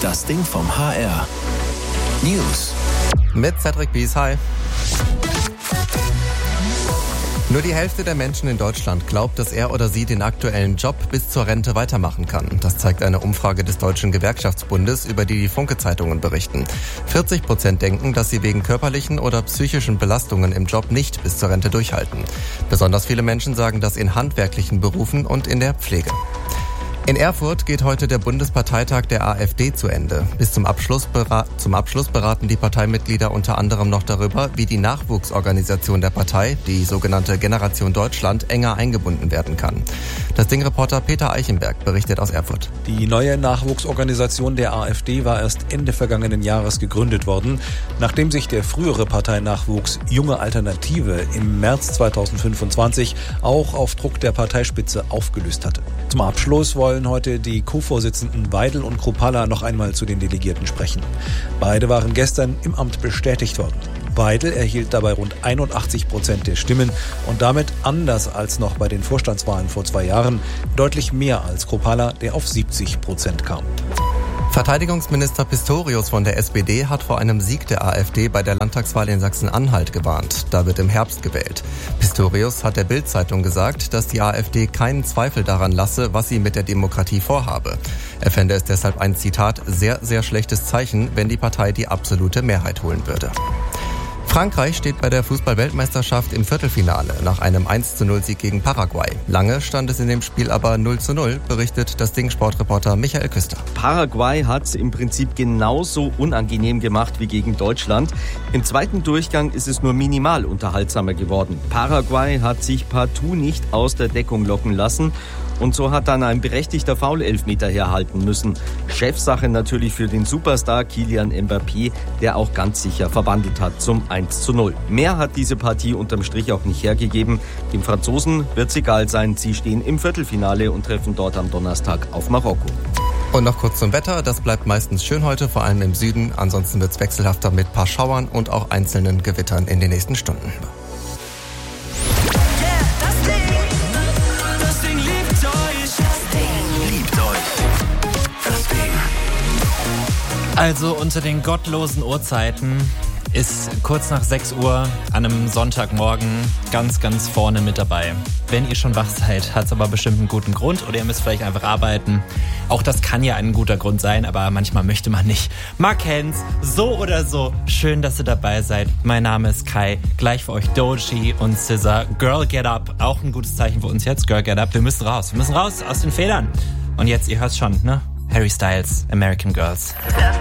Das Ding vom HR. News. Mit Cedric Bies, hi. Nur die Hälfte der Menschen in Deutschland glaubt, dass er oder sie den aktuellen Job bis zur Rente weitermachen kann. Das zeigt eine Umfrage des Deutschen Gewerkschaftsbundes, über die Funke-Zeitungen berichten. 40% denken, dass sie wegen körperlichen oder psychischen Belastungen im Job nicht bis zur Rente durchhalten. Besonders viele Menschen sagen das in handwerklichen Berufen und in der Pflege. In Erfurt geht heute der Bundesparteitag der AfD zu Ende. Bis zum Abschluss beraten die Parteimitglieder unter anderem noch darüber, wie die Nachwuchsorganisation der Partei, die sogenannte Generation Deutschland, enger eingebunden werden kann. Das Ding-Reporter Peter Eichenberg berichtet aus Erfurt. Die neue Nachwuchsorganisation der AfD war erst Ende vergangenen Jahres gegründet worden, nachdem sich der frühere Parteinachwuchs Junge Alternative im März 2025 auch auf Druck der Parteispitze aufgelöst hatte. Zum Abschluss wollen heute die Co-Vorsitzenden Weidel und Kruppalla noch einmal zu den Delegierten sprechen. Beide waren gestern im Amt bestätigt worden. Weidel erhielt dabei rund 81% der Stimmen und damit, anders als noch bei den Vorstandswahlen vor 2 Jahren, deutlich mehr als Kruppalla, der auf 70% kam. Verteidigungsminister Pistorius von der SPD hat vor einem Sieg der AfD bei der Landtagswahl in Sachsen-Anhalt gewarnt. Da wird im Herbst gewählt. Pistorius hat der Bild-Zeitung gesagt, dass die AfD keinen Zweifel daran lasse, was sie mit der Demokratie vorhabe. Er fände es deshalb ein, Zitat, sehr, sehr schlechtes Zeichen, wenn die Partei die absolute Mehrheit holen würde. Frankreich steht bei der Fußball-Weltmeisterschaft im Viertelfinale nach einem 1:0-Sieg gegen Paraguay. Lange stand es in dem Spiel aber 0:0, berichtet das Ding-Sportreporter Michael Küster. Paraguay hat es im Prinzip genauso unangenehm gemacht wie gegen Deutschland. Im zweiten Durchgang ist es nur minimal unterhaltsamer geworden. Paraguay hat sich partout nicht aus der Deckung locken lassen. Und so hat dann ein berechtigter Foul-Elfmeter herhalten müssen. Chefsache natürlich für den Superstar Kylian Mbappé, der auch ganz sicher verwandelt hat zum 1:0. Mehr hat diese Partie unterm Strich auch nicht hergegeben. Den Franzosen wird's egal sein. Sie stehen im Viertelfinale und treffen dort am Donnerstag auf Marokko. Und noch kurz zum Wetter. Das bleibt meistens schön heute, vor allem im Süden. Ansonsten wird's wechselhafter mit paar Schauern und auch einzelnen Gewittern in den nächsten Stunden. Also unter den gottlosen Uhrzeiten ist kurz nach 6 Uhr an einem Sonntagmorgen ganz, ganz vorne mit dabei. Wenn ihr schon wach seid, hat es aber bestimmt einen guten Grund oder ihr müsst vielleicht einfach arbeiten. Auch das kann ja ein guter Grund sein, aber manchmal möchte man nicht. Man kennt's, so oder so. Schön, dass ihr dabei seid. Mein Name ist Kai. Gleich für euch Doechii und SZA. Girl Get Up. Auch ein gutes Zeichen für uns jetzt. Girl Get Up. Wir müssen raus. Wir müssen raus aus den Federn. Und jetzt, ihr hört's schon, ne? Harry Styles, American Girls.